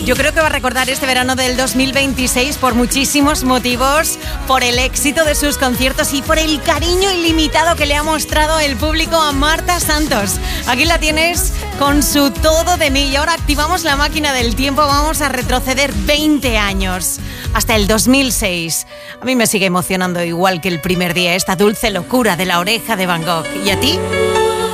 Yo creo que va a recordar este verano del 2026 por muchísimos motivos, por el éxito de sus conciertos y por el cariño ilimitado que le ha mostrado el público a Marta Santos. Aquí la tienes con su Todo de mí y ahora activamos la máquina del tiempo. Vamos a retroceder 20 años hasta el 2006. A mí me sigue emocionando igual que el primer día esta dulce locura de La Oreja de Van Gogh. ¿Y a ti?